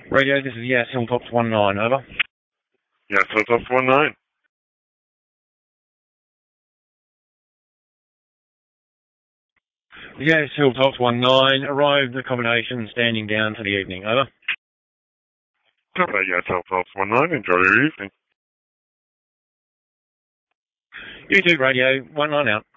Radio, this is Yes, Hilltops 19, over. Yes, Hilltops 19. Yes, Hilltops 19, arrived accommodation standing down for the evening, over. Copy that, yes, Hilltops 19. Enjoy your evening. You too, Radio, 19 out.